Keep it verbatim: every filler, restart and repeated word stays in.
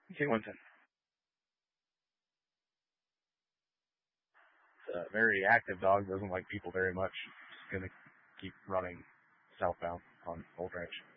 Okay, Winton. It's a very active dog, doesn't like people very much. Just gonna keep running southbound on Old Ranch.